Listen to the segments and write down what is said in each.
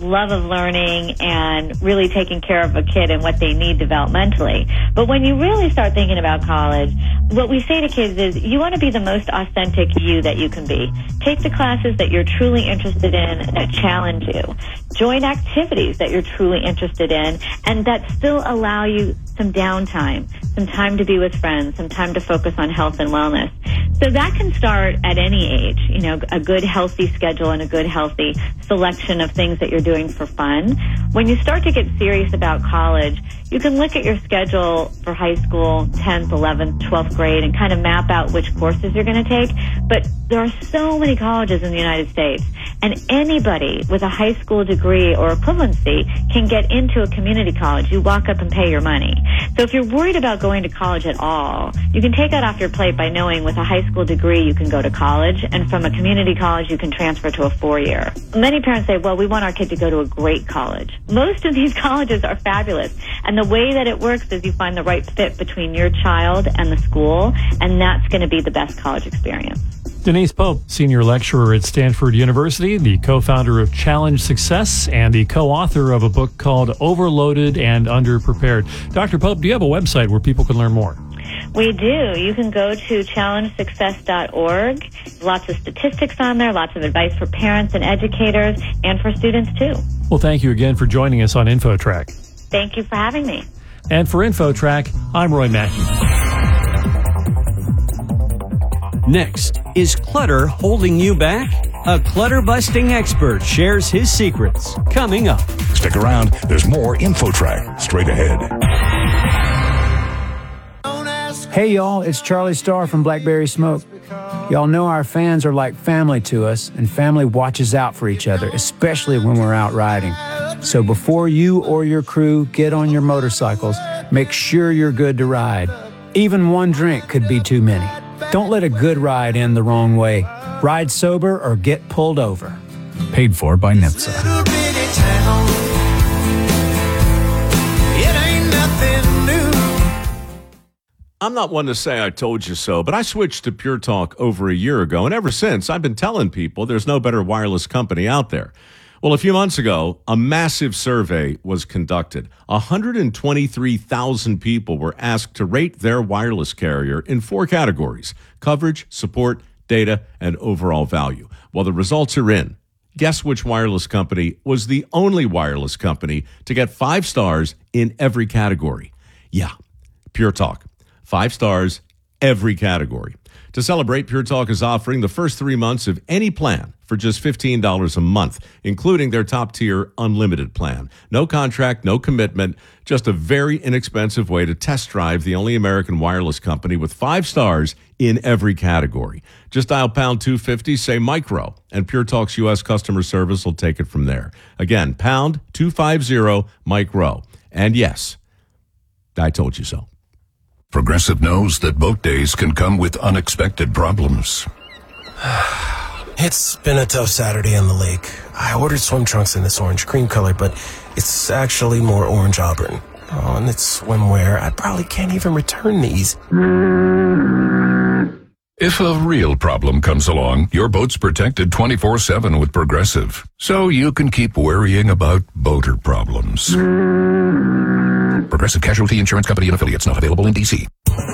love of learning and really taking care of a kid and what they need developmentally. But when you really start thinking about college, what we say to kids is you want to be the most authentic you that you can be. Take the classes that you're truly interested in that challenge you. Join activities that you're truly interested in and that still allow you some downtime, some time to be with friends, some time to focus on health and wellness. So that can start at any age, a good healthy schedule and a good healthy selection of things that you're doing for fun. When you start to get serious about college, you can look at your schedule for high school, 10th, 11th, 12th grade, and kind of map out which courses you're going to take. But there are so many colleges in the United States, and anybody with a high school degree or equivalency can get into a community college. You walk up and pay your money. So if you're worried about going to college at all, you can take that off your plate by knowing with a high school degree you can go to college, and from a community college you can transfer to a 4-year. Many parents say, well, we want our kid to go to a great college. Most of these colleges are fabulous, and the way that it works is you find the right fit between your child and the school, and that's going to be the best college experience. Denise Pope, senior lecturer at Stanford University, the co-founder of Challenge Success, and the co-author of a book called Overloaded and Underprepared. Dr. Pope, do you have a website where people can learn more? We do. You can go to challengesuccess.org. Lots of statistics on there, lots of advice for parents and educators, and for students too. Well, thank you again for joining us on InfoTrack. Thank you for having me. And for InfoTrack, I'm Roy Mackey. Next, is clutter holding you back? A clutter-busting expert shares his secrets. Coming up. Stick around. There's more InfoTrack straight ahead. Hey, y'all. It's Charlie Starr from Blackberry Smoke. Y'all know our fans are like family to us, and family watches out for each other, especially when we're out riding. So before you or your crew get on your motorcycles, make sure you're good to ride. Even one drink could be too many. Don't let a good ride end the wrong way. Ride sober or get pulled over. Paid for by NHTSA. I'm not one to say I told you so, but I switched to Pure Talk over a year ago, and ever since, I've been telling people there's no better wireless company out there. Well, a few months ago, a massive survey was conducted. 123,000 people were asked to rate their wireless carrier in 4 categories: coverage, support, data, and overall value. Well, the results are in. Guess which wireless company was the only wireless company to get 5 stars in every category? Yeah, Pure Talk. 5 stars, every category. To celebrate, Pure Talk is offering the first 3 months of any plan for just $15 a month, including their top-tier unlimited plan. No contract, no commitment, just a very inexpensive way to test drive the only American wireless company with 5 stars in every category. Just dial pound 250, say micro, and Pure Talk's U.S. customer service will take it from there. Again, pound 250 micro. And yes, I told you so. Progressive knows that boat days can come with unexpected problems. It's been a tough Saturday on the lake. I ordered swim trunks in this orange cream color, but it's actually more orange auburn. Oh, and it's swimwear. I probably can't even return these. If a real problem comes along, your boat's protected 24/7 with Progressive, so you can keep worrying about boater problems. Progressive Casualty Insurance Company and Affiliates, not available in D.C.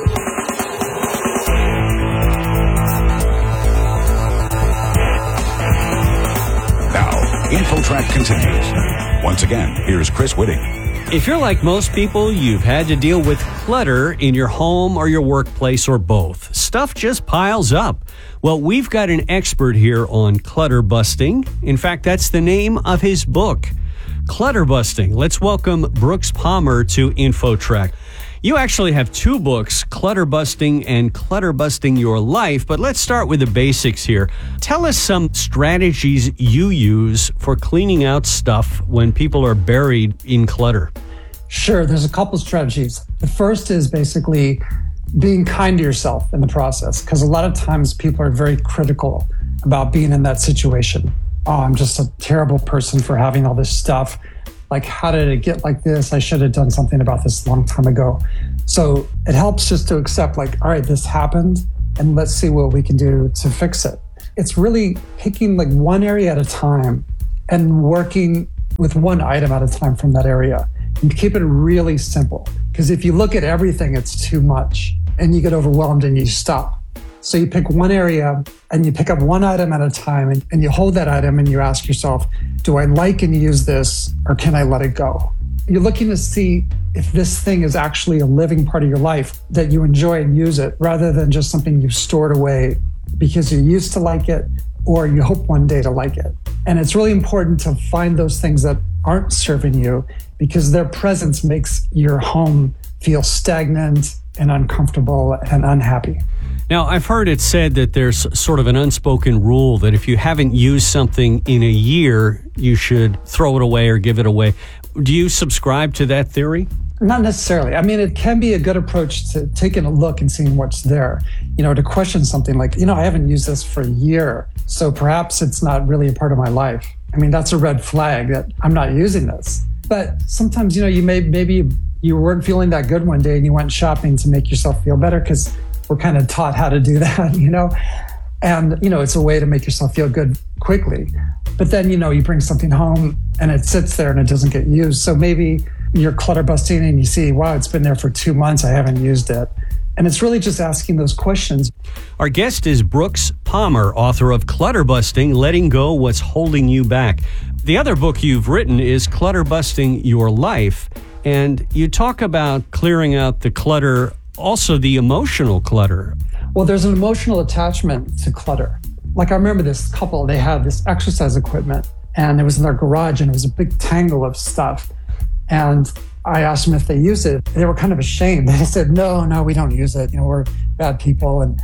Now, InfoTrack continues. Once again, here's Chris Whitting. If you're like most people, you've had to deal with clutter in your home or your workplace or both. Stuff just piles up. Well, we've got an expert here on clutter busting. In fact, that's the name of his book, Clutter Busting. Let's welcome Brooks Palmer to InfoTrack. You actually have 2 books, Clutter Busting and Clutter Busting Your Life, but let's start with the basics here. Tell us some strategies you use for cleaning out stuff when people are buried in clutter. Sure, there's a couple strategies. The first is basically being kind to yourself in the process, because a lot of times people are very critical about being in that situation. Oh, I'm just a terrible person for having all this stuff. Like, how did it get like this? I should have done something about this a long time ago. So it helps just to accept, like, all right, this happened, and let's see what we can do to fix it. It's really picking like one area at a time and working with one item at a time from that area and keep it really simple. Because if you look at everything, it's too much and you get overwhelmed and you stop. So you pick one area and you pick up one item at a time and you hold that item and you ask yourself, do I like and use this or can I let it go? You're looking to see if this thing is actually a living part of your life, that you enjoy and use it rather than just something you've stored away because you used to like it or you hope one day to like it. And it's really important to find those things that aren't serving you because their presence makes your home feel stagnant and uncomfortable and unhappy. Now, I've heard it said that there's sort of an unspoken rule that if you haven't used something in a year, you should throw it away or give it away. Do you subscribe to that theory? Not necessarily. I mean, it can be a good approach to taking a look and seeing what's there. To question something like, I haven't used this for a year, so perhaps it's not really a part of my life. I mean, that's a red flag that I'm not using this. But sometimes, maybe you weren't feeling that good one day and you went shopping to make yourself feel better because we're kind of taught how to do that, And, it's a way to make yourself feel good quickly. But then, you bring something home and it sits there and it doesn't get used. So maybe you're clutter busting and you see, wow, it's been there for 2 months. I haven't used it. And it's really just asking those questions. Our guest is Brooks Palmer, author of Clutter Busting, Letting Go What's Holding You Back. The other book you've written is Clutter Busting Your Life. And you talk about clearing out the clutter, also the emotional clutter. Well, there's an emotional attachment to clutter. Like I remember this couple, they had this exercise equipment and it was in their garage and it was a big tangle of stuff. And I asked them if they use it. They were kind of ashamed. They said, no, we don't use it. We're bad people. And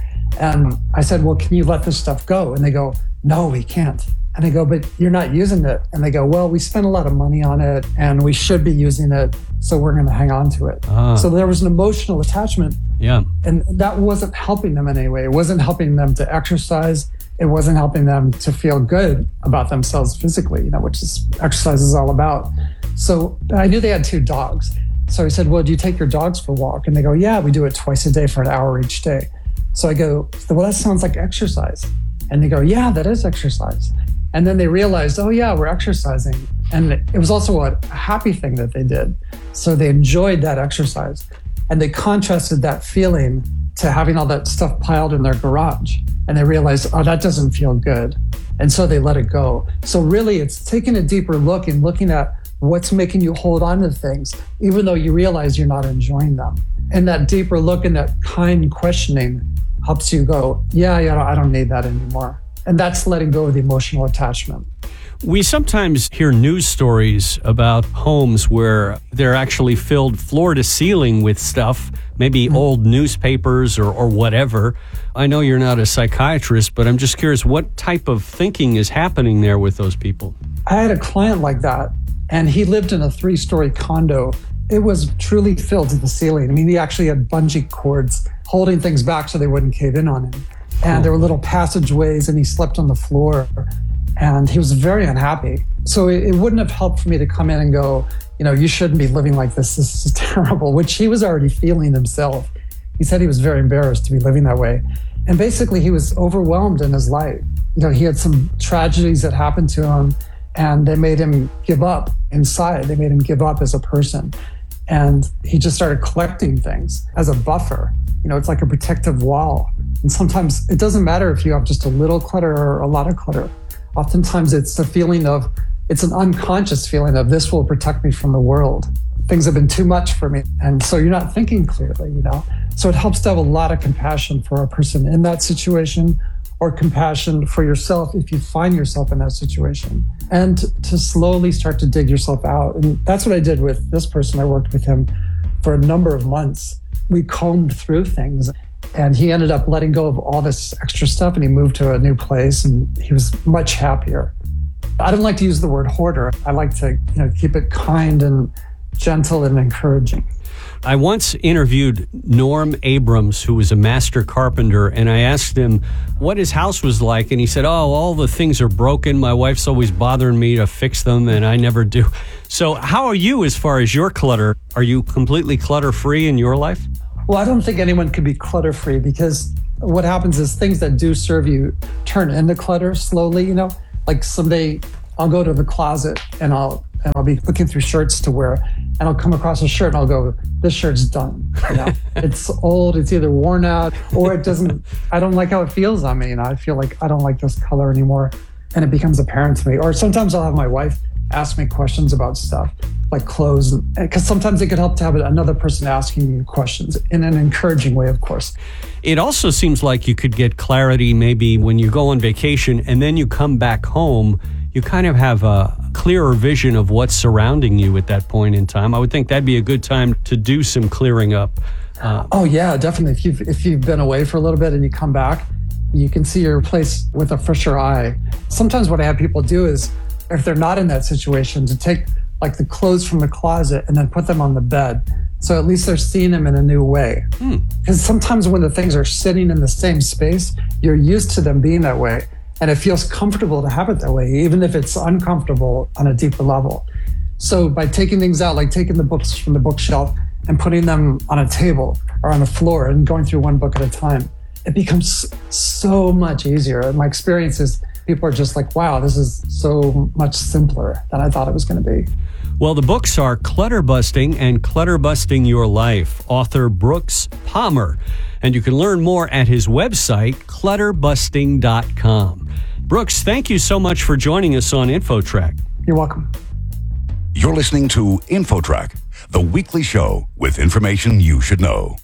I said, well, can you let this stuff go? And they go, no, we can't. And I go, but you're not using it. And they go, well, we spent a lot of money on it and we should be using it. So we're going to hang on to it. So there was an emotional attachment. Yeah. And that wasn't helping them in any way. It wasn't helping them to exercise. It wasn't helping them to feel good about themselves physically, which is exercise is all about. So I knew they had 2 dogs. So I said, well, do you take your dogs for a walk? And they go, yeah, we do it twice a day for an hour each day. So I go, well, that sounds like exercise. And they go, yeah, that is exercise. And then they realized, oh yeah, we're exercising. And it was also a happy thing that they did. So they enjoyed that exercise. And they contrasted that feeling to having all that stuff piled in their garage. And they realized, oh, that doesn't feel good. And so they let it go. So really it's taking a deeper look and looking at what's making you hold on to things, even though you realize you're not enjoying them. And that deeper look and that kind questioning helps you go, yeah, I don't need that anymore. And that's letting go of the emotional attachment. We sometimes hear news stories about homes where they're actually filled floor to ceiling with stuff, maybe old newspapers or whatever. I know you're not a psychiatrist, but I'm just curious, what type of thinking is happening there with those people? I had a client like that, and he lived in a 3-story condo. It was truly filled to the ceiling. I mean, he actually had bungee cords holding things back so they wouldn't cave in on him. And there were little passageways, and he slept on the floor. And he was very unhappy. So it wouldn't have helped for me to come in and go, you shouldn't be living like this. This is terrible, which he was already feeling himself. He said he was very embarrassed to be living that way. And basically, he was overwhelmed in his life. He had some tragedies that happened to him, and they made him give up inside. They made him give up as a person. And he just started collecting things as a buffer. It's like a protective wall. And sometimes it doesn't matter if you have just a little clutter or a lot of clutter. Oftentimes it's the feeling of, it's an unconscious feeling of this will protect me from the world. Things have been too much for me. And so you're not thinking clearly, So it helps to have a lot of compassion for a person in that situation, or compassion for yourself if you find yourself in that situation, and to slowly start to dig yourself out. And that's what I did with this person. I worked with him for a number of months. We combed through things. And he ended up letting go of all this extra stuff, and he moved to a new place, and he was much happier. I don't like to use the word hoarder. I like to keep it kind and gentle and encouraging. I once interviewed Norm Abrams, who was a master carpenter, and I asked him what his house was like, and he said, all the things are broken. My wife's always bothering me to fix them, and I never do. So how are you as far as your clutter? Are you completely clutter-free in your life? Well, I don't think anyone could be clutter-free, because what happens is things that do serve you turn into clutter slowly, Like someday I'll go to the closet and I'll and I'll be looking through shirts to wear, and I'll come across a shirt and I'll go, this shirt's done. You know, it's old, it's either worn out, or it doesn't, I don't like how it feels on me. You know, I feel like I don't like this color anymore. And it becomes apparent to me. Or sometimes I'll have my wife ask me questions about stuff like clothes, because sometimes it could help to have another person asking you questions in an encouraging way, of course. It also seems like you could get clarity maybe when you go on vacation and then you come back home, you kind of have a clearer vision of what's surrounding you at that point in time. I would think that'd be a good time to do some clearing up. Oh yeah, definitely. If you've been away for a little bit and you come back, you can see your place with a fresher eye. Sometimes what I have people do is, if they're not in that situation, to take like the clothes from the closet and then put them on the bed. So at least they're seeing them in a new way. Because sometimes when the things are sitting in the same space, you're used to them being that way. And it feels comfortable to have it that way, even if it's uncomfortable on a deeper level. So by taking things out, like taking the books from the bookshelf and putting them on a table or on the floor and going through one book at a time, it becomes so much easier. And my experience is people are just like, wow, this is so much simpler than I thought it was going to be. Well, the books are Clutter Busting and Clutter Busting Your Life, author Brooks Palmer. And you can learn more at his website, clutterbusting.com. Brooks, thank you so much for joining us on InfoTrack. You're welcome. You're listening to InfoTrack, the weekly show with information you should know.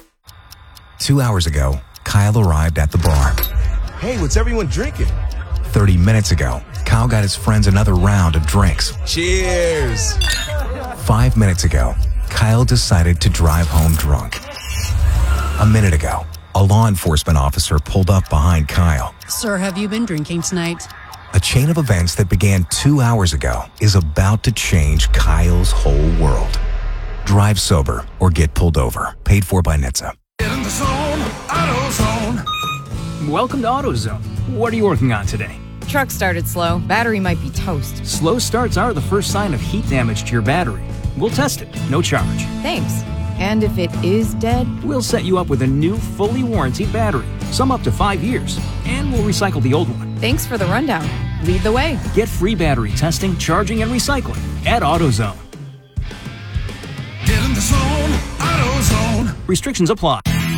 2 hours ago, Kyle arrived at the bar. Hey, what's everyone drinking? 30 minutes ago, Kyle got his friends another round of drinks. Cheers! 5 minutes ago, Kyle decided to drive home drunk. A minute ago, a law enforcement officer pulled up behind Kyle. Sir, have you been drinking tonight? A chain of events that began 2 hours ago is about to change Kyle's whole world. Drive sober or get pulled over. Paid for by NHTSA. Get in the zone, AutoZone. Welcome to AutoZone. What are you working on today? Truck started slow. Battery might be toast. Slow starts are the first sign of heat damage to your battery. We'll test it, no charge. Thanks. And if it is dead? We'll set you up with a new, fully warranted battery, some up to 5 years, and we'll recycle the old one. Thanks for the rundown. Lead the way. Get free battery testing, charging, and recycling at AutoZone. Get in the zone, AutoZone. Restrictions apply.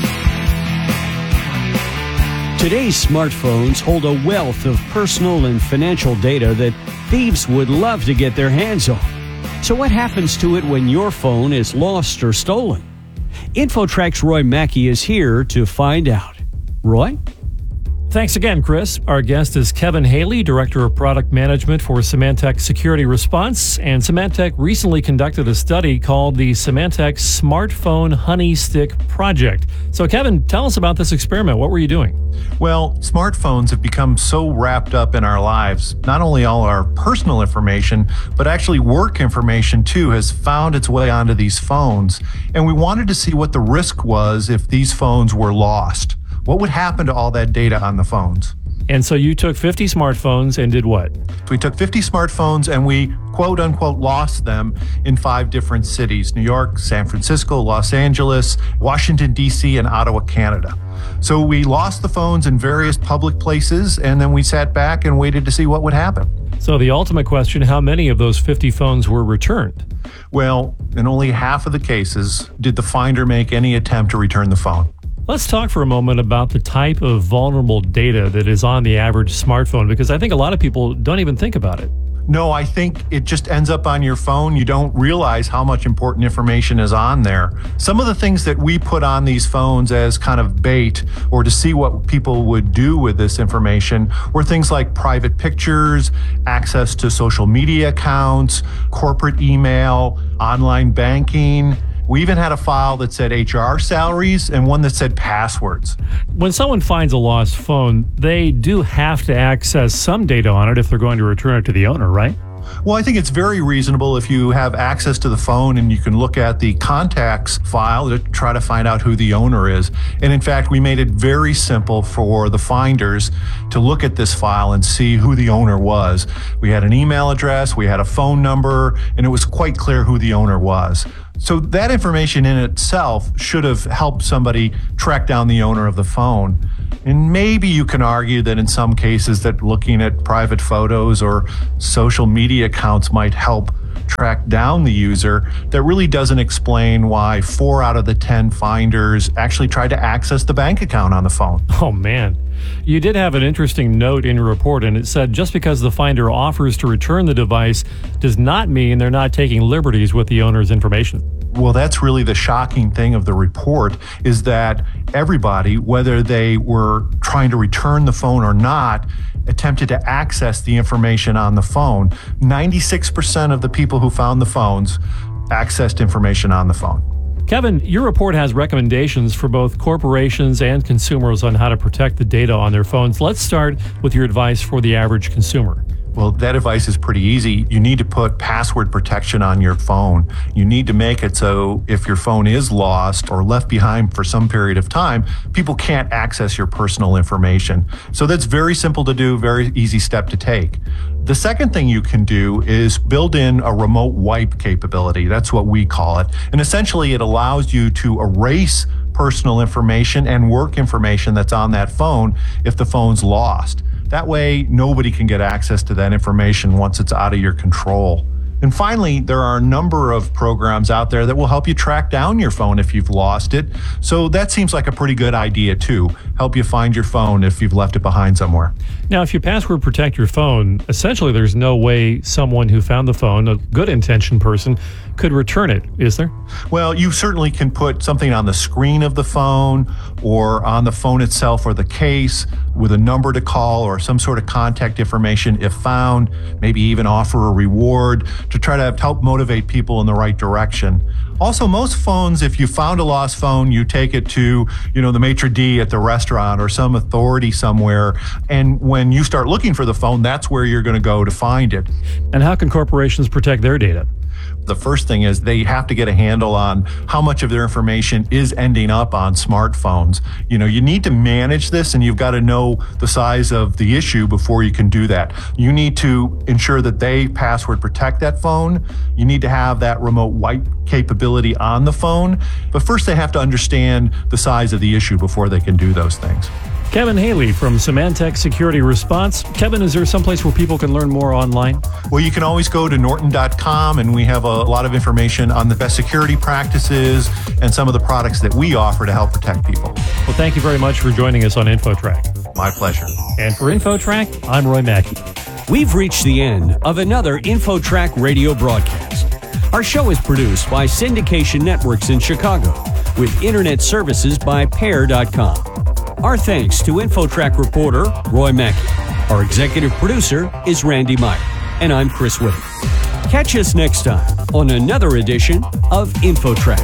Today's smartphones hold a wealth of personal and financial data that thieves would love to get their hands on. So what happens to it when your phone is lost or stolen? InfoTrack's Roy Mackey is here to find out. Roy? Thanks again, Chris. Our guest is Kevin Haley, Director of Product Management for Symantec Security Response. And Symantec recently conducted a study called the Symantec Smartphone Honey Stick Project. So, Kevin, tell us about this experiment. What were you doing? Well, smartphones have become so wrapped up in our lives. Not only all our personal information, but actually work information too has found its way onto these phones. And we wanted to see what the risk was if these phones were lost. What would happen to all that data on the phones? And so you took 50 smartphones and did what? We took 50 smartphones and we quote unquote lost them in 5 different cities: New York, San Francisco, Los Angeles, Washington, D.C., and Ottawa, Canada. So we lost the phones in various public places, and then we sat back and waited to see what would happen. So the ultimate question, how many of those 50 phones were returned? Well, in only half of the cases did the finder make any attempt to return the phone. Let's talk for a moment about the type of vulnerable data that is on the average smartphone, because I think a lot of people don't even think about it. No, I think it just ends up on your phone. You don't realize how much important information is on there. Some of the things that we put on these phones as kind of bait or to see what people would do with this information were things like private pictures, access to social media accounts, corporate email, online banking. We even had a file that said HR salaries and one that said passwords. When someone finds a lost phone, they do have to access some data on it if they're going to return it to the owner, right? Well, I think it's very reasonable if you have access to the phone and you can look at the contacts file to try to find out who the owner is. And in fact, we made it very simple for the finders to look at this file and see who the owner was. We had an email address, we had a phone number, and it was quite clear who the owner was. So that information in itself should have helped somebody track down the owner of the phone. And maybe you can argue that in some cases that looking at private photos or social media accounts might help track down the user that really doesn't explain why 4 out of the 10 finders actually tried to access the bank account on the phone. Oh, man. You did have an interesting note in your report, and it said just because the finder offers to return the device does not mean they're not taking liberties with the owner's information. Well, that's really the shocking thing of the report, is that everybody, whether they were trying to return the phone or not, attempted to access the information on the phone. 96% of the people who found the phones accessed information on the phone. Kevin, your report has recommendations for both corporations and consumers on how to protect the data on their phones. Let's start with your advice for the average consumer. Well, that advice is pretty easy. You need to put password protection on your phone. You need to make it so if your phone is lost or left behind for some period of time, people can't access your personal information. So that's very simple to do, very easy step to take. The second thing you can do is build in a remote wipe capability. That's what we call it. And essentially it allows you to erase personal information and work information that's on that phone if the phone's lost. That way, nobody can get access to that information once it's out of your control. And finally, there are a number of programs out there that will help you track down your phone if you've lost it. So that seems like a pretty good idea too. Help you find your phone if you've left it behind somewhere. Now, if you password protect your phone, essentially there's no way someone who found the phone, a good intentioned person, could return it, is there? Well, you certainly can put something on the screen of the phone or on the phone itself or the case with a number to call or some sort of contact information if found, maybe even offer a reward to try to help motivate people in the right direction. Also, most phones, if you found a lost phone, you take it to, the maitre d' at the restaurant or some authority somewhere. And when you start looking for the phone, that's where you're going to go to find it. And how can corporations protect their data? The first thing is they have to get a handle on how much of their information is ending up on smartphones. You need to manage this, and you've got to know the size of the issue before you can do that. You need to ensure that they password protect that phone. You need to have that remote wipe capability on the phone. But first they have to understand the size of the issue before they can do those things. Kevin Haley from Symantec Security Response. Kevin, is there someplace where people can learn more online? Well, you can always go to norton.com, and we have a lot of information on the best security practices and some of the products that we offer to help protect people. Well, thank you very much for joining us on InfoTrack. My pleasure. And for InfoTrack, I'm Roy Mackey. We've reached the end of another InfoTrack radio broadcast. Our show is produced by Syndication Networks in Chicago with internet services by Pair.com. Our thanks to InfoTrack reporter Roy Mackey. Our executive producer is Randy Meyer, and I'm Chris Whittem. Catch us next time on another edition of InfoTrack.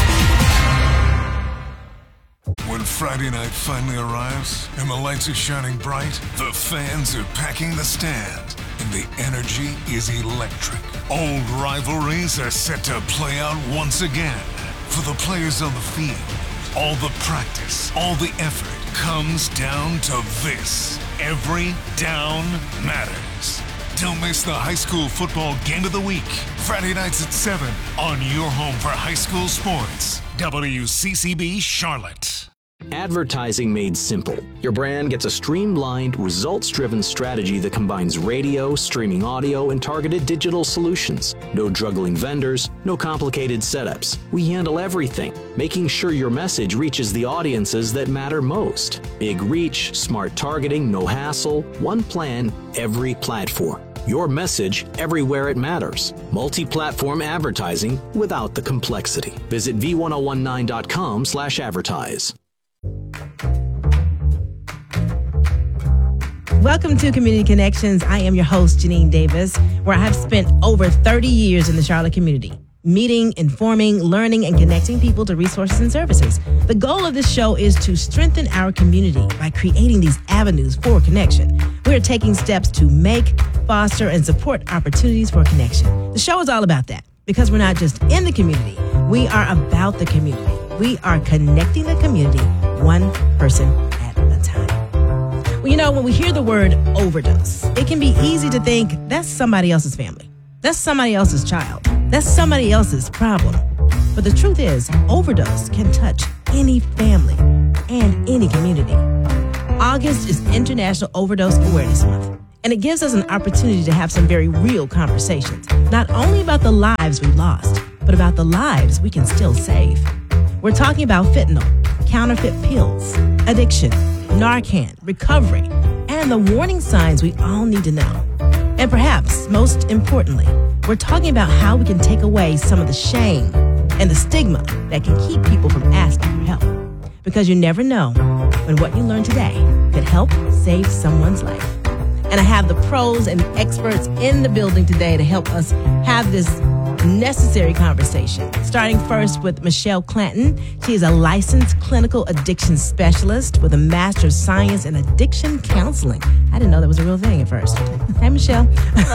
When Friday night finally arrives and the lights are shining bright, the fans are packing the stand, and the energy is electric. Old rivalries are set to play out once again. For the players on the field, all the practice, all the effort comes down to this. Every down matters. Don't miss the high school football game of the week. Friday nights at 7 on your home for high school sports. WCCB Charlotte. Advertising made simple. Your brand gets a streamlined, results-driven strategy that combines radio, streaming audio, and targeted digital solutions. No juggling vendors, no complicated setups. We handle everything, making sure your message reaches the audiences that matter most. Big reach, smart targeting, no hassle, one plan, every platform. Your message everywhere it matters. Multi-platform advertising without the complexity. Visit v1019.com/advertise. Welcome to Community Connections. I am your host, Janine Davis, where I have spent over 30 years in the Charlotte community, meeting, informing, learning, and connecting people to resources and services. The goal of this show is to strengthen our community by creating these avenues for connection. We are taking steps to make, foster, and support opportunities for connection. The show is all about that because we're not just in the community. We are about the community. We are connecting the community one person at a time. Well, when we hear the word overdose, it can be easy to think that's somebody else's family. That's somebody else's child. That's somebody else's problem. But the truth is, overdose can touch any family and any community. August is International Overdose Awareness Month. And it gives us an opportunity to have some very real conversations, not only about the lives we lost, but about the lives we can still save. We're talking about fentanyl, counterfeit pills, addiction, Narcan, recovery, and the warning signs we all need to know. And perhaps most importantly, we're talking about how we can take away some of the shame and the stigma that can keep people from asking for help. Because you never know when what you learn today could help save someone's life. And I have the pros and experts in the building today to help us have this necessary conversation. Starting first with Michelle Clanton. She is a licensed clinical addiction specialist with a Master of Science in Addiction Counseling. I didn't know that was a real thing at first. Hey, Michelle.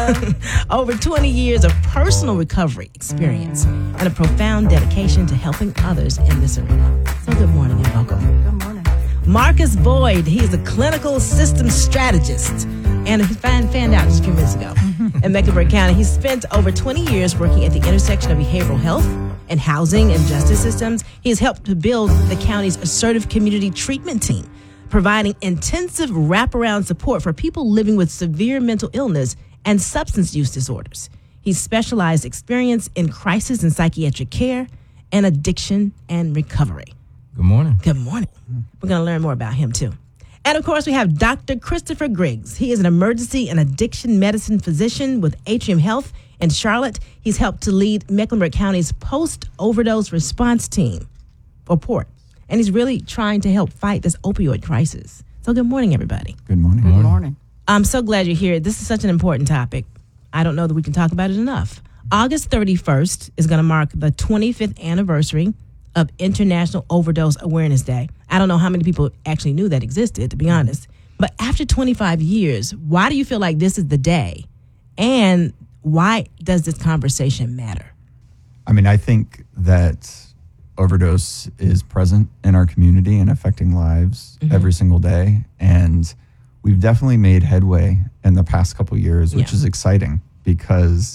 Over 20 years of personal recovery experience and a profound dedication to helping others in this arena. So good morning and welcome. Good morning. Marcus Boyd. He is a clinical systems strategist. And he found out just a few minutes ago in Mecklenburg County. He spent over 20 years working at the intersection of behavioral health and housing and justice systems. He has helped to build the county's assertive community treatment team, providing intensive wraparound support for people living with severe mental illness and substance use disorders. He's specialized experience in crisis and psychiatric care and addiction and recovery. Good morning. Good morning. We're going to learn more about him, too. And, of course, we have Dr. Christopher Griggs. He is an emergency and addiction medicine physician with Atrium Health in Charlotte. He's helped to lead Mecklenburg County's post-overdose response team, or PORT. And he's really trying to help fight this opioid crisis. So good morning, everybody. Good morning. Good morning. I'm so glad you're here. This is such an important topic. I don't know that we can talk about it enough. August 31st is going to mark the 25th anniversary of International Overdose Awareness Day. I don't know how many people actually knew that existed, to be honest. But after 25 years, why do you feel like this is the day? And why does this conversation matter? I mean, I think that overdose is present in our community and affecting lives every single day. And we've definitely made headway in the past couple of years, which is exciting because,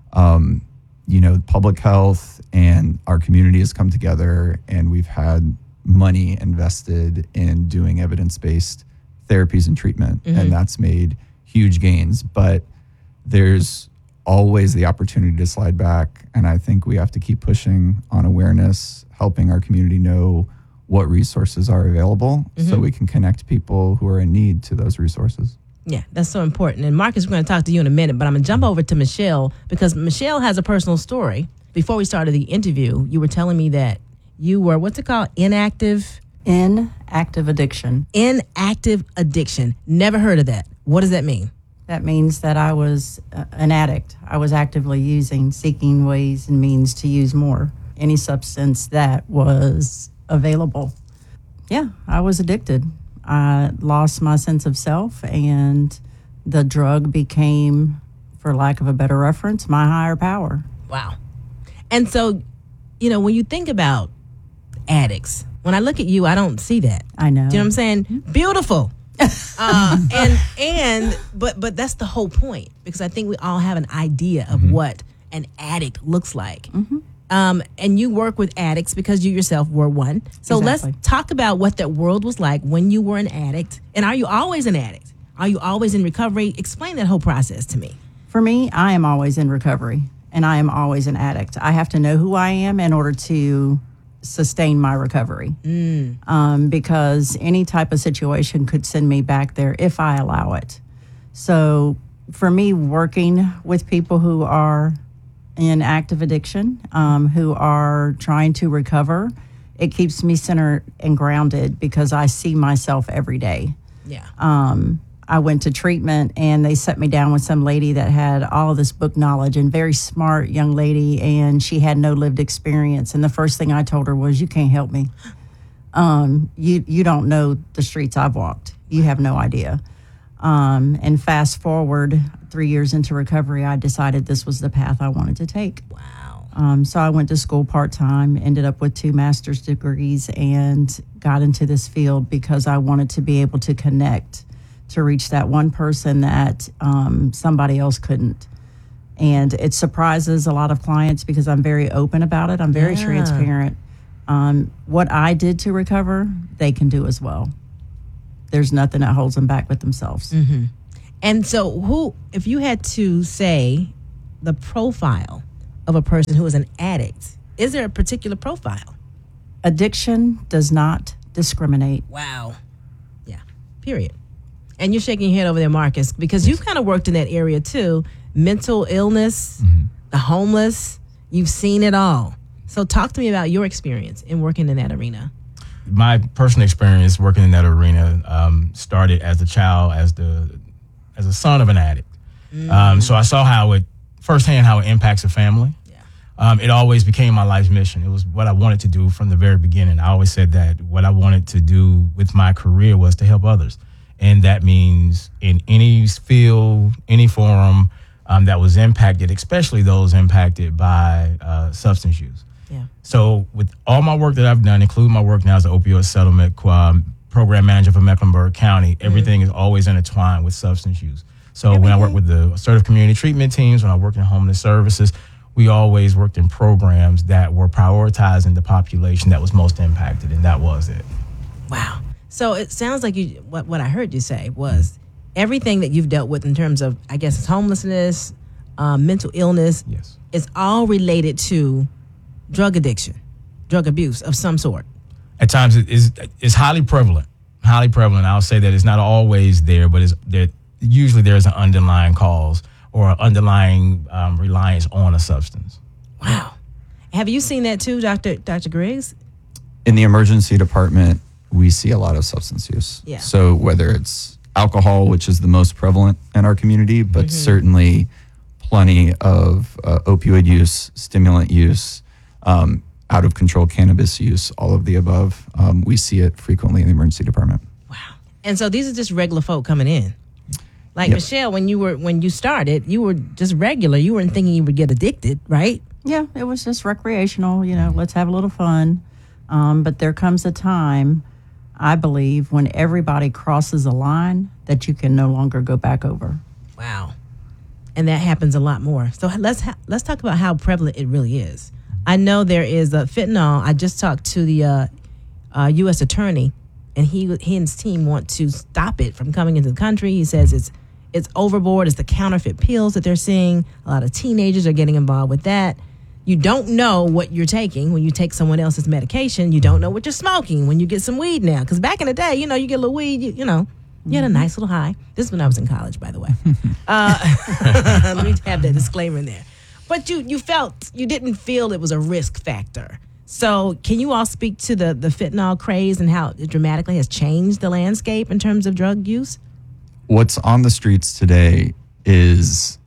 public health and our community has come together and we've had money invested in doing evidence-based therapies and treatment. And that's made huge gains. But there's always the opportunity to slide back. And I think we have to keep pushing on awareness, helping our community know what resources are available so we can connect people who are in need to those resources. Yeah, that's so important. And Marcus, we're going to talk to you in a minute, but I'm going to jump over to Michelle because Michelle has a personal story. Before we started the interview, you were telling me that you were, what's it called? Inactive addiction. Inactive addiction. Never heard of that. What does that mean? That means that I was an addict. I was actively using, seeking ways and means to use more. Any substance that was available. Yeah, I was addicted. I lost my sense of self, and the drug became, for lack of a better reference, my higher power. Wow. And so, when you think about addicts, when I look at you, I don't see that. I know. Do you know what I'm saying? Beautiful. But that's the whole point, because I think we all have an idea of what an addict looks like. And you work with addicts because you yourself were one. So let's talk about what that world was like when you were an addict. And are you always an addict? Are you always in recovery? Explain that whole process to me. For me, I am always in recovery, and I am always an addict. I have to know who I am in order to sustain my recovery, because any type of situation could send me back there if I allow it. So for me, working with people who are in active addiction, who are trying to recover, it keeps me centered and grounded because I see myself every day. Yeah. I went to treatment and they set me down with some lady that had all of this book knowledge and very smart young lady, and she had no lived experience. And the first thing I told her was, you can't help me. You don't know the streets I've walked. You have no idea. And fast forward 3 years into recovery, I decided this was the path I wanted to take. Wow. So I went to school part-time, ended up with 2 master's degrees, and got into this field because I wanted to be able to connect, to reach that one person that somebody else couldn't. And it surprises a lot of clients because I'm very open about it. I'm very transparent. What I did to recover, they can do as well. There's nothing that holds them back but themselves. And so if you had to say the profile of a person who is an addict, is there a particular profile? Addiction does not discriminate. Wow. Yeah, period. And you're shaking your head over there, Marcus, because you've kind of worked in that area too. Mental illness, the homeless, you've seen it all. So talk to me about your experience in working in that arena. My personal experience working in that arena started as a child, as a son of an addict. So I saw how it impacts a family. It always became my life's mission. It was what I wanted to do from the very beginning. I always said that what I wanted to do with my career was to help others. And that means in any field, any forum that was impacted, especially those impacted by substance use. Yeah. So with all my work that I've done, including my work now as an opioid settlement program manager for Mecklenburg County, everything is always intertwined with substance use. So when I work with the assertive community treatment teams, when I worked in homeless services, we always worked in programs that were prioritizing the population that was most impacted, and that was it. Wow. So it sounds like what I heard you say was everything that you've dealt with in terms of, I guess, it's homelessness, mental illness, it's all related to drug addiction, drug abuse of some sort. At times it's highly prevalent. I'll say that it's not always there, but usually there's an underlying cause or an underlying reliance on a substance. Wow. Have you seen that too, Dr. Griggs? In the emergency department, we see a lot of substance use. Yeah. So whether it's alcohol, which is the most prevalent in our community, but certainly plenty of opioid use, stimulant use, out of control cannabis use, all of the above. We see it frequently in the emergency department. And so these are just regular folk coming in. Like Michelle, when you started, you were just regular. You weren't thinking you would get addicted, right? Yeah, it was just recreational. Let's have a little fun. But there comes a time, I believe, when everybody crosses a line that you can no longer go back over. Wow. And that happens a lot more. So let's talk about how prevalent it really is. I know there is a fentanyl. I just talked to the U.S. attorney, and he and his team want to stop it from coming into the country. He says it's overboard. It's the counterfeit pills that they're seeing. A lot of teenagers are getting involved with that. You don't know what you're taking when you take someone else's medication. You don't know what you're smoking when you get some weed now. Because back in the day, you get a little weed, you had a nice little high. This is when I was in college, by the way. Let me have that disclaimer in there. But you didn't feel it was a risk factor. So can you all speak to the fentanyl craze and how it dramatically has changed the landscape in terms of drug use? What's on the streets today is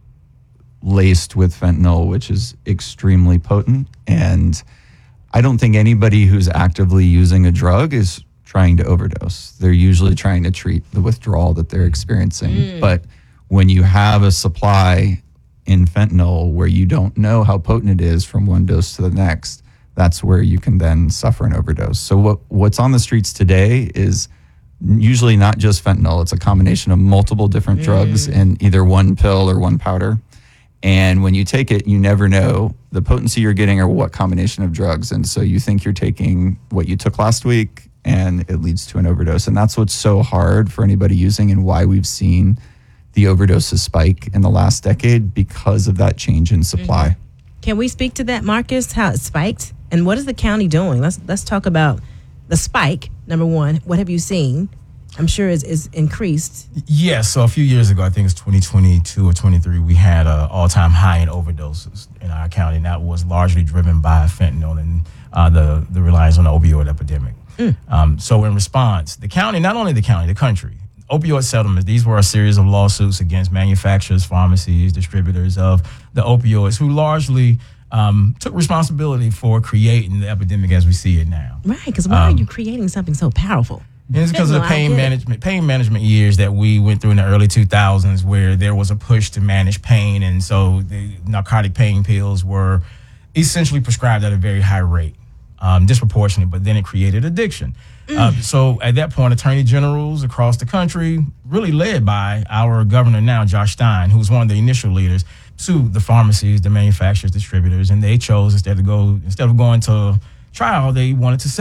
laced with fentanyl, which is extremely potent. And I don't think anybody who's actively using a drug is trying to overdose. They're usually trying to treat the withdrawal that they're experiencing. But when you have a supply in fentanyl where you don't know how potent it is from one dose to the next, that's where you can then suffer an overdose. So what's on the streets today is usually not just fentanyl. It's a combination of multiple different drugs in either one pill or one powder. And when you take it, you never know the potency you're getting or what combination of drugs. And so you think you're taking what you took last week, and it leads to an overdose. And that's what's so hard for anybody using, and why we've seen the overdoses spike in the last decade, because of that change in supply. Can we speak to that, Marcus, how it spiked? And what is the county doing? Let's talk about the spike, number one. What have you seen? I'm sure is increased. Yes. So a few years ago, I think it's 2022 or 23, we had an all-time high in overdoses in our county. And that was largely driven by fentanyl and the reliance on the opioid epidemic. So in response, the county, not only the county, the country, opioid settlements, these were a series of lawsuits against manufacturers, pharmacies, distributors of the opioids, who largely took responsibility for creating the epidemic as we see it now. Right, because why are you creating something so powerful? And it's because of the pain management years that we went through in the early 2000s, where there was a push to manage pain. And so the narcotic pain pills were essentially prescribed at a very high rate, disproportionate, but then it created addiction. So at that point, attorney generals across the country, really led by our governor now, Josh Stein, who was one of the initial leaders, sued the pharmacies, the manufacturers, distributors, and they chose, instead of going to trial, they wanted to settle.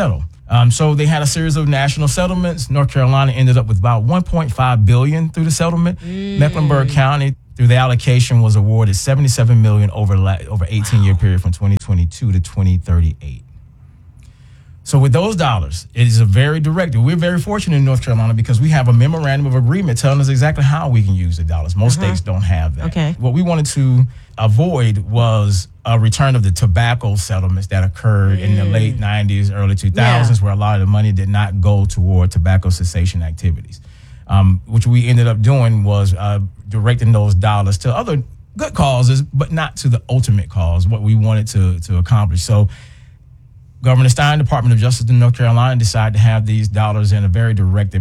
So they had a series of national settlements. North Carolina ended up with about $1.5 billion through the settlement. Mecklenburg County, through the allocation, was awarded $77 million over 18-year period from 2022 to 2038. So with those dollars, it is a very direct. We're very fortunate in North Carolina because we have a memorandum of agreement telling us exactly how we can use the dollars. Most states don't have that. Okay. What we wanted to avoid was a return of the tobacco settlements that occurred in the late 90s, early 2000s, where a lot of the money did not go toward tobacco cessation activities. Which we ended up doing was directing those dollars to other good causes, but not to the ultimate cause, what we wanted to accomplish. So Governor Stein, Department of Justice in North Carolina, decided to have these dollars in a very directed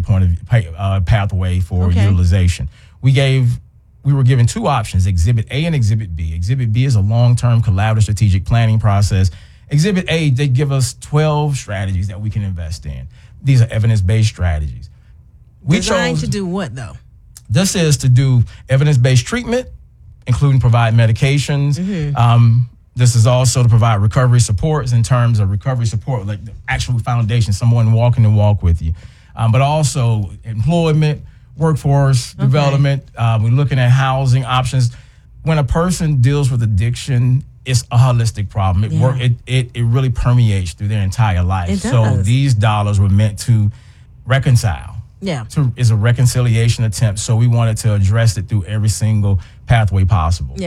pathway for utilization. We were given two options, Exhibit A and Exhibit B. Exhibit B is a long-term collaborative strategic planning process. Exhibit A, they give us 12 strategies that we can invest in. These are evidence-based strategies. Designed to do what, though? This is to do evidence-based treatment, including provide medications. This is also to provide recovery supports in terms of recovery support, like the actual foundation, someone walking the walk with you. But also employment, workforce development. We're looking at housing options. When a person deals with addiction, it's a holistic problem. It really permeates through their entire life. It So does. these dollars were meant to reconcile. Is a reconciliation attempt. So we wanted to address it through every single pathway possible.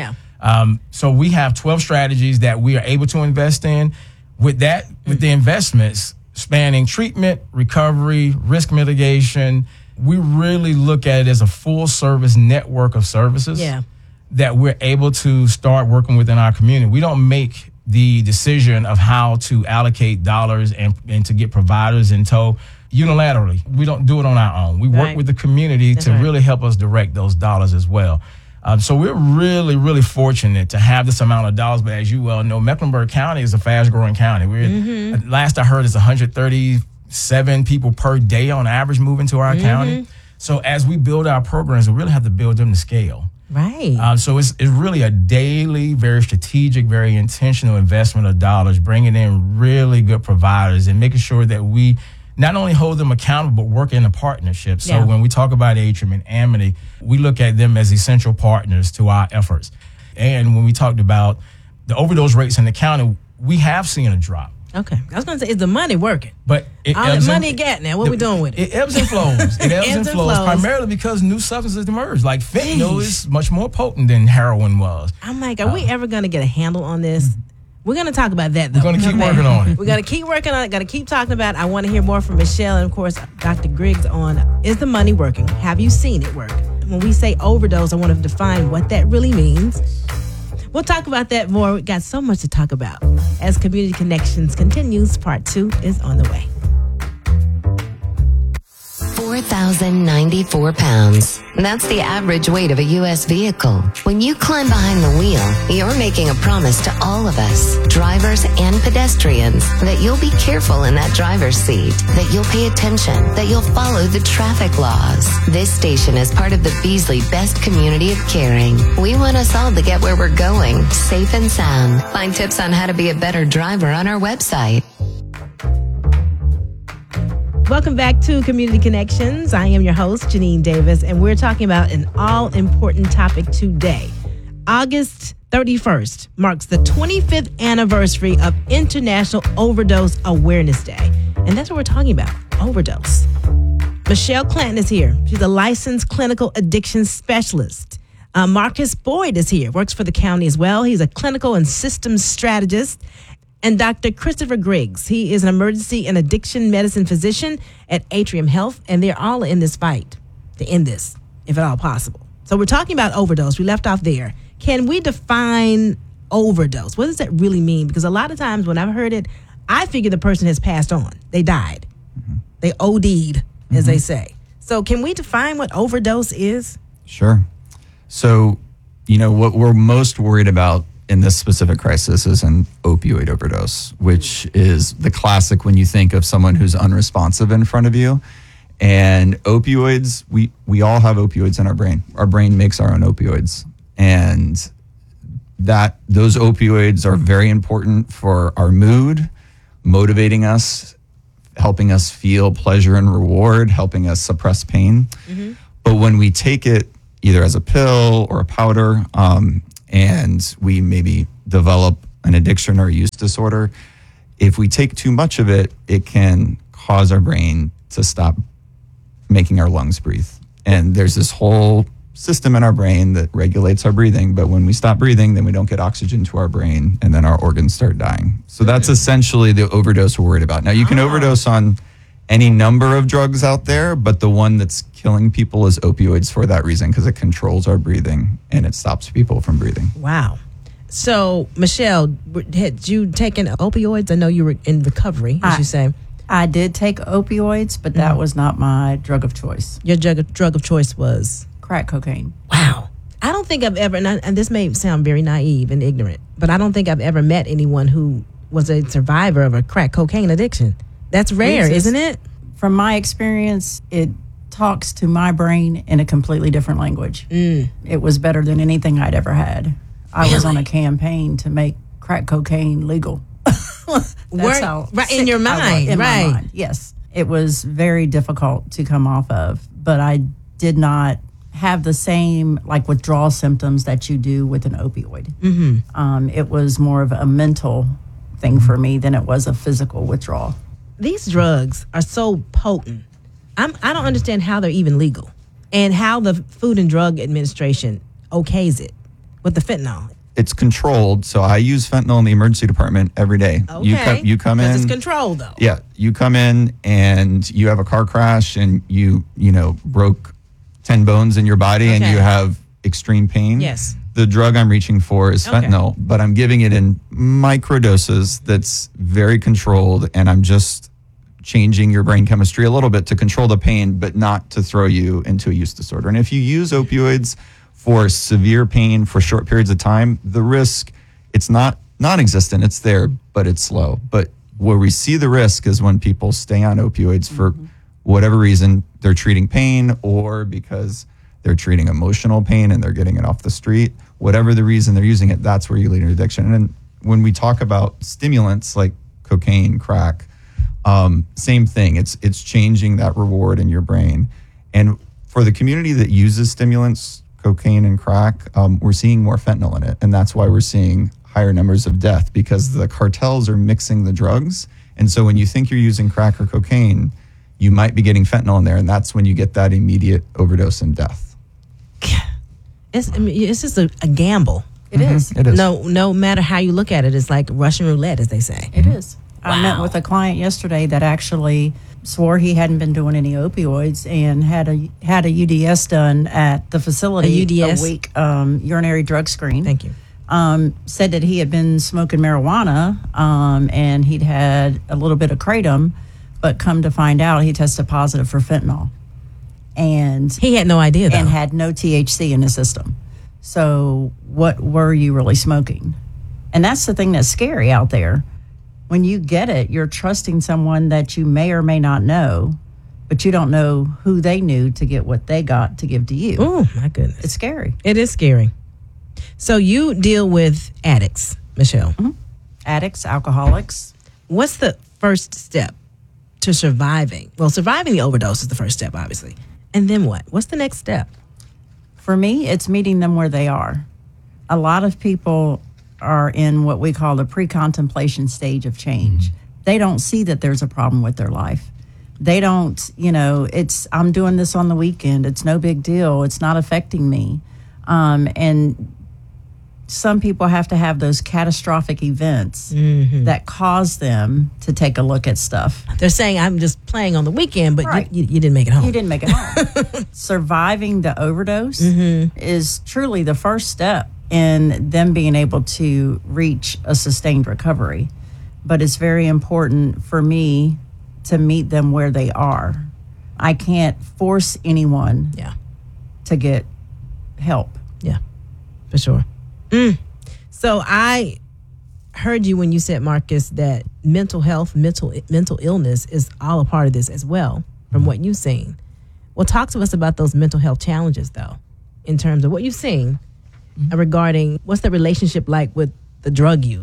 So we have 12 strategies that we are able to invest in. With that, with the investments spanning treatment, recovery, risk mitigation, we really look at it as a full service network of services that we're able to start working within our community. We don't make the decision of how to allocate dollars and to get providers in tow unilaterally. We don't do it on our own. We work with the community to really help us direct those dollars as well. So we're really, really fortunate to have this amount of dollars. But as you well know, Mecklenburg County is a fast-growing county. Last I heard, it's 137 people per day on average moving to our county. So as we build our programs, we really have to build them to scale. So it's really a daily, very strategic, very intentional investment of dollars, bringing in really good providers and making sure that we not only hold them accountable, but work in a partnership. So when we talk about Atrium and Amity, we look at them as essential partners to our efforts. And when we talked about the overdose rates in the county, we have seen a drop. I was going to say, is the money working? But all the money you got now, what we doing with it? It ebbs and flows. It ebbs and flows primarily because new substances emerge. Like fentanyl is much more potent than heroin was. I'm like, are we ever going to get a handle on this? We're going to talk about that, though. We're going to keep working on it. We're going to keep working on it. Got to keep talking about it. I want to hear more from Michelle and, of course, Dr. Griggs on, is the money working? Have you seen it work? When we say overdose, I want to define what that really means. We'll talk about that more. We got so much to talk about. As Community Connections continues, part 2 is on the way. 4,094 pounds. That's the average weight of a U.S. vehicle. When you climb behind the wheel, you're making a promise to all of us, drivers and pedestrians, that you'll be careful in that driver's seat, that you'll pay attention, that you'll follow the traffic laws. This station is part of the Beasley Best Community of Caring. We want us all to get where we're going, safe and sound. Find tips on how to be a better driver on our website. Welcome back to Community Connections. I am your host, Janine Davis, and we're talking about an all-important topic today. August 31st marks the 25th anniversary of International Overdose Awareness Day. And that's what we're talking about, overdose. Michelle Clanton is here. She's a licensed clinical addiction specialist. Marcus Boyd is here, works for the county as well. He's a clinical and systems strategist. And Dr. Christopher Griggs, he is an emergency and addiction medicine physician at Atrium Health, and they're all in this fight to end this, if at all possible. So we're talking about overdose. We left off there. Can we define overdose? What does that really mean? Because a lot of times when I've heard it, I figure the person has passed on. They died. They OD'd, as they say. So can we define what overdose is? Sure. So, what we're most worried about in this specific crisis is an opioid overdose, which is the classic when you think of someone who's unresponsive in front of you. And opioids, we all have opioids in our brain. Our brain makes our own opioids. And those opioids are very important for our mood, motivating us helping us feel pleasure and reward, helping us suppress pain. But when we take it either as a pill or a powder, and we maybe develop an addiction or a use disorder, if we take too much of it, it can cause our brain to stop making our lungs breathe. And there's this whole system in our brain that regulates our breathing, but when we stop breathing, then we don't get oxygen to our brain, and then our organs start dying. So that's essentially the overdose we're worried about. Now, you can overdose on any number of drugs out there, but the one that's killing people is opioids for that reason, because it controls our breathing and it stops people from breathing. Wow. So, Michelle, had you taken opioids? I know you were in recovery, as you say. I did take opioids, but that was not my drug of choice. Your drug of choice was? Crack cocaine. Wow. I don't think I've ever, and this may sound very naive and ignorant, but I don't think I've ever met anyone who was a survivor of a crack cocaine addiction. That's rare, isn't it? From my experience, it talks to my brain in a completely different language. It was better than anything I'd ever had. I was on a campaign to make crack cocaine legal. That's how right in your mind, in right? my mind. Yes, it was very difficult to come off of, but I did not have the same like withdrawal symptoms that you do with an opioid. It was more of a mental thing for me than it was a physical withdrawal. These drugs are so potent. I don't understand how they're even legal, and how the Food and Drug Administration okays it with the fentanyl. It's controlled, so I use fentanyl in the emergency department every day. Okay. You come in. It's controlled, though. Yeah, you come in and you have a car crash and you broke 10 bones in your body and you have extreme pain. Yes. The drug I'm reaching for is fentanyl, but I'm giving it in micro doses that's very controlled, and I'm just changing your brain chemistry a little bit to control the pain, but not to throw you into a use disorder. And if you use opioids for severe pain for short periods of time, the risk, it's not non-existent, it's there, but it's slow. But where we see the risk is when people stay on opioids for whatever reason. They're treating pain, or because they're treating emotional pain and they're getting it off the street. Whatever the reason they're using it, that's where you lead an addiction. And when we talk about stimulants like cocaine, crack, same thing. It's changing that reward in your brain. And for the community that uses stimulants, cocaine and crack, we're seeing more fentanyl in it. And that's why we're seeing higher numbers of death, because the cartels are mixing the drugs. And so when you think you're using crack or cocaine, you might be getting fentanyl in there. And that's when you get that immediate overdose and death. It's just a gamble. It is. It is. No matter how you look at it, it's like Russian roulette, as they say. It is. Wow. I met with a client yesterday that actually swore he hadn't been doing any opioids and had a UDS done at the facility. A UDS? A week urinary drug screen. Thank you. Said that he had been smoking marijuana and he'd had a little bit of kratom, but come to find out he tested positive for fentanyl. And he had no idea, though. And had no THC in his system. So what were you really smoking? And that's the thing that's scary out there. When you get it, you're trusting someone that you may or may not know, but you don't know who they knew to get what they got to give to you. Oh, my goodness. It's scary. It is scary. So you deal with addicts, Michelle. Addicts, alcoholics. What's the first step to surviving? Well, surviving the overdose is the first step, obviously. And then what? What's the next step? For me, it's meeting them where they are. A lot of people are in what we call the pre-contemplation stage of change. They don't see that there's a problem with their life. They don't, I'm doing this on the weekend. It's no big deal. It's not affecting me. And some people have to have those catastrophic events that cause them to take a look at stuff. They're saying, I'm just playing on the weekend, but Right. you didn't make it home. You didn't make it home. Surviving the overdose is truly the first step in them being able to reach a sustained recovery. But it's very important for me to meet them where they are. I can't force anyone to get help. Yeah, for sure. So I heard you when you said, Marcus, that mental health, mental illness is all a part of this as well, from what you've seen. Well, talk to us about those mental health challenges, though, in terms of what you've seen regarding what's the relationship like with the drug use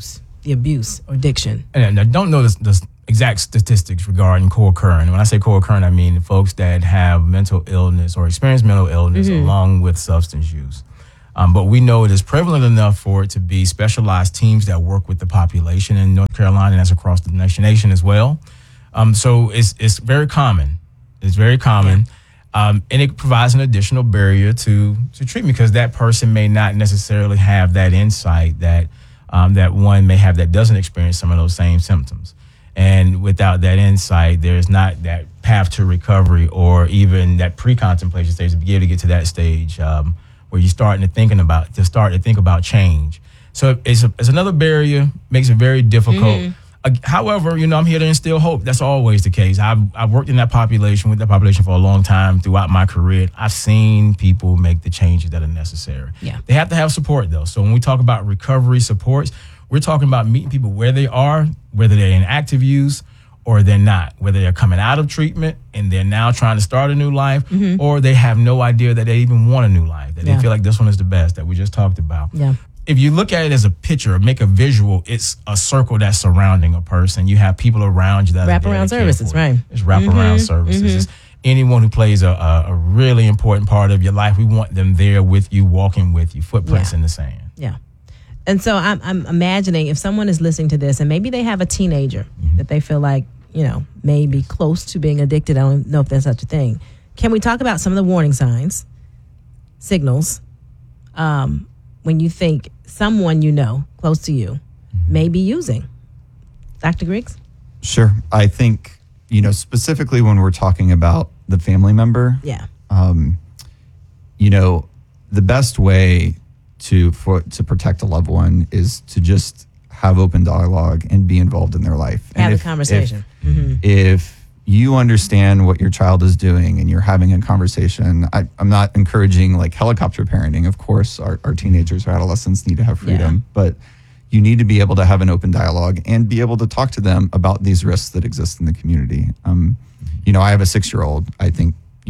the abuse or addiction. And I don't know the exact statistics regarding co-occurring. When I say co-occurring, I mean folks that have mental illness or experience mental illness along with substance use. But we know it is prevalent enough for it to be specialized teams that work with the population in North Carolina, and that's across the nation as well. So it's very common. It's very common. And it provides an additional barrier to treatment because that person may not necessarily have that insight that that one may have that doesn't experience some of those same symptoms. And without that insight, there's not that path to recovery or even that pre-contemplation stage to be able to get to that stage where you're starting to think about change. So it's another barrier, makes it very difficult. However, I'm here to instill hope. That's always the case. I've worked in that population, with that population for a long time throughout my career. I've seen people make the changes that are necessary. Yeah. They have to have support, though. So when we talk about recovery supports, we're talking about meeting people where they are, whether they're in active use or they're not, whether they're coming out of treatment and they're now trying to start a new life, or they have no idea that they even want a new life, that they feel like this one is the best that we just talked about. Yeah. If you look at it as a picture, make a visual, it's a circle that's surrounding a person. You have people around you that are Wraparound services, right? It's wraparound services. It's anyone who plays a really important part of your life. We want them there with you, walking with you, footprints in the sand. Yeah. And so I'm imagining if someone is listening to this and maybe they have a teenager that they feel like, may be close to being addicted. I don't know if there's such a thing. Can we talk about some of the warning signs, signals, when you think someone close to you may be using? Dr. Griggs? Sure. I think, specifically when we're talking about the family member, the best way to protect a loved one is to just have open dialogue and be involved in their life. Have a conversation. If you understand what your child is doing and you're having a conversation, I'm not encouraging like helicopter parenting. Of course, our teenagers or adolescents need to have freedom, but you need to be able to have an open dialogue and be able to talk to them about these risks that exist in the community. I have a 6-year-old. I think,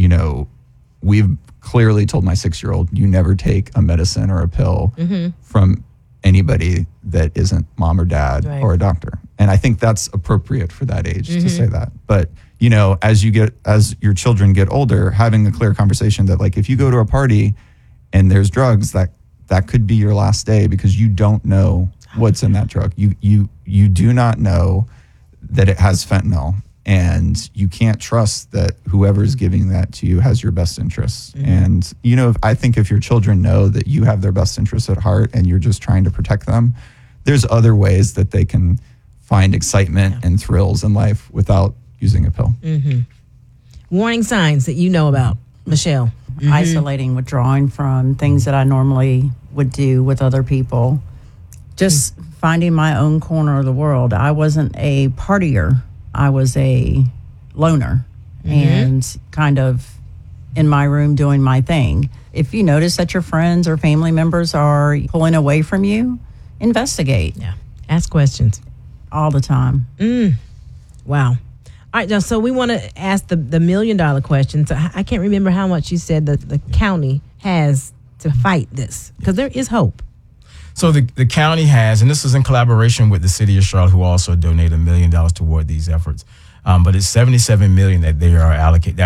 we've clearly told my 6-year-old, you never take a medicine or a pill from anybody that isn't mom or dad or a doctor. And I think that's appropriate for that age to say that. But, as your children get older, having a clear conversation that like, if you go to a party and there's drugs, that could be your last day because you don't know what's in that drug. You do not know that it has fentanyl. And you can't trust that whoever's giving that to you has your best interests. And, I think if your children know that you have their best interests at heart and you're just trying to protect them, there's other ways that they can find excitement and thrills in life without using a pill. Warning signs that you know about, Michelle. Isolating, withdrawing from things that I normally would do with other people. Just finding my own corner of the world. I wasn't a partier. I was a loner and kind of in my room doing my thing. If you notice that your friends or family members are pulling away from you, investigate. Yeah. Ask questions. All the time. Wow. All right, John, so we want to ask the $1 million question. So I can't remember how much you said that the county has to fight this, because there is hope. So the county has, and this is in collaboration with the city of Charlotte, who also donated $1 million toward these efforts. But it's $77 million that they are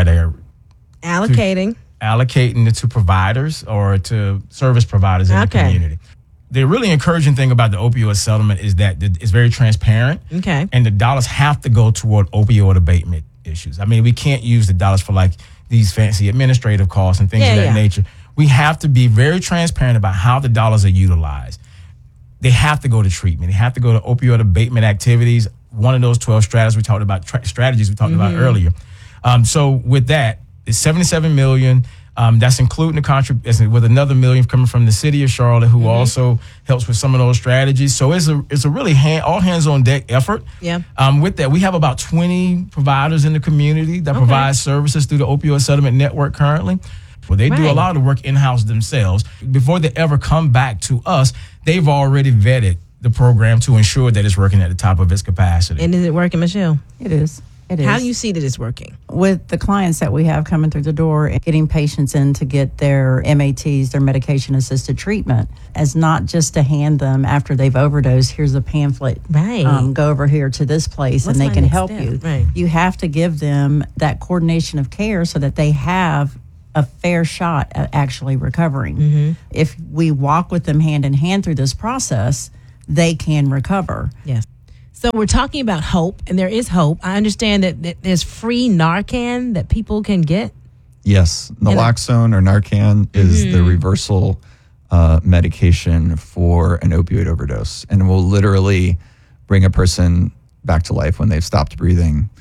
allocating it to providers or to service providers in the community. The really encouraging thing about the opioid settlement is that it's very transparent. Okay. And the dollars have to go toward opioid abatement issues. I mean, we can't use the dollars for like these fancy administrative costs and things of that nature. We have to be very transparent about how the dollars are utilized. They have to go to treatment. They have to go to opioid abatement activities. One of those 12 strategies we talked about, about earlier. So with that, it's $77 million. That's including the contribution with another $1 million coming from the city of Charlotte, who also helps with some of those strategies. So it's a really all hands on deck effort. Yeah. With that, we have about 20 providers in the community that provide services through the Opioid Settlement Network currently. Well, they do a lot of the work in-house themselves. Before they ever come back to us, they've already vetted the program to ensure that it's working at the top of its capacity. And is it working, Michelle? It is. It How is. do you see that it's working? With the clients that we have coming through the door, getting patients in to get their MATs, their medication assisted treatment, as not just to hand them after they've overdosed, here's a pamphlet, right? Go over here to this place What's and they my can next help step? you. Right. You have to give them that coordination of care so that they have a fair shot at actually recovering. Mm-hmm. If we walk with them hand in hand through this process, they can recover. Yes. So we're talking about hope, and there is hope. I understand that there's free Narcan that people can get. Yes, naloxone or Narcan is the reversal medication for an opioid overdose, and will literally bring a person back to life when they've stopped breathing.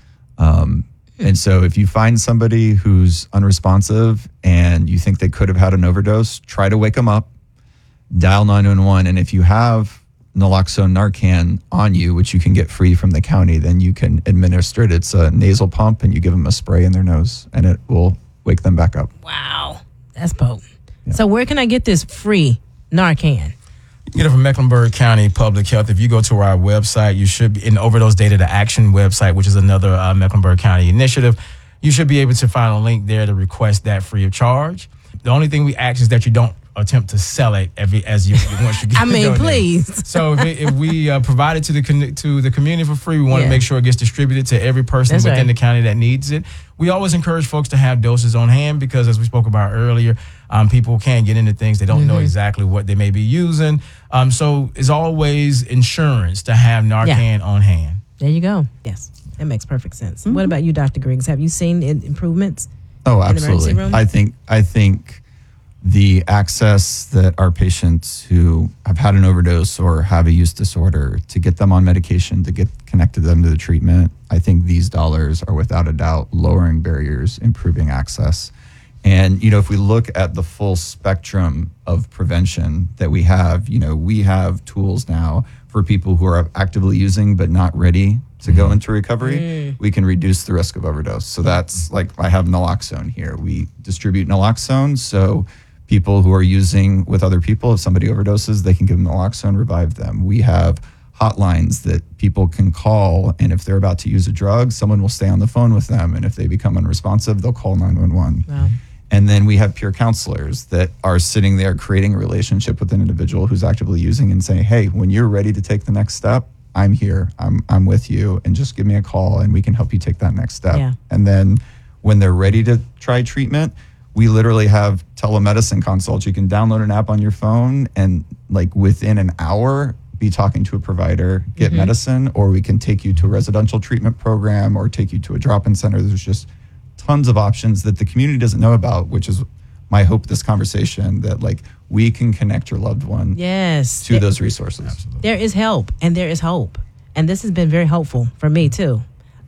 And so if you find somebody who's unresponsive and you think they could have had an overdose, try to wake them up, dial 911. And if you have naloxone Narcan on you, which you can get free from the county, then you can administer it. It's a nasal pump and you give them a spray in their nose and it will wake them back up. Wow, that's potent. So where can I get this free Narcan? You get it from Mecklenburg County Public Health. If you go to our website, you should be in Overdose Data to Action website, which is another Mecklenburg County initiative. You should be able to find a link there to request that free of charge. The only thing we ask is that you don't attempt to sell it once you get I mean, donated. please. So if we provide it to the community for free, we want to Yeah. make sure it gets distributed to every person That's within right. the county that needs it. We always encourage folks to have doses on hand because, as we spoke about earlier, people can't get into things they don't know exactly what they may be using. So it's always insurance to have Narcan on hand. There you go. Yes, that makes perfect sense. What about you, Dr. Griggs? Have you seen improvements? Oh, in the emergency absolutely. room? I think the access that our patients who have had an overdose or have a use disorder, to get them on medication, to get connected them to the treatment, I think these dollars are without a doubt lowering barriers, improving access. And, if we look at the full spectrum of prevention that we have tools now for people who are actively using but not ready to go into recovery. We can reduce the risk of overdose. So that's like, I have naloxone here. We distribute naloxone. So people who are using with other people, if somebody overdoses, they can give them naloxone, revive them. We have hotlines that people can call, and if they're about to use a drug, someone will stay on the phone with them. And if they become unresponsive, they'll call 911. Wow. And then we have peer counselors that are sitting there creating a relationship with an individual who's actively using and saying, hey, when you're ready to take the next step, I'm here, I'm with you, and just give me a call and we can help you take that next step. Yeah. And then when they're ready to try treatment, we literally have telemedicine consults. You can download an app on your phone and like within an hour be talking to a provider, get medicine, or we can take you to a residential treatment program or take you to a drop-in center. There's just tons of options that the community doesn't know about, which is my hope this conversation, that like we can connect your loved one to those resources. There is help and there is hope. And this has been very helpful for me too.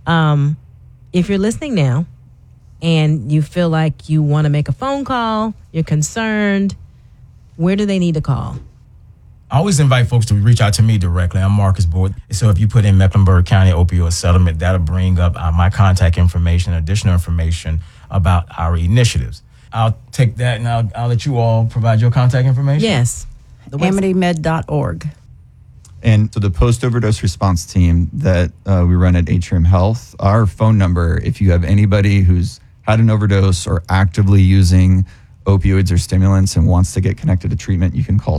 If you're listening now and you feel like you want to make a phone call, you're concerned, where do they need to call? I always invite folks to reach out to me directly. I'm Marcus Boyd. So if you put in Mecklenburg County Opioid Settlement, that'll bring up my contact information, additional information about our initiatives. I'll take that and I'll let you all provide your contact information. Yes. AmityMed.org. And so the post-overdose response team that we run at Atrium Health, our phone number, if you have anybody who's had an overdose or actively using opioids or stimulants and wants to get connected to treatment, you can call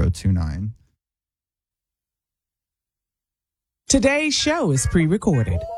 704-534-8029. Today's show is pre-recorded.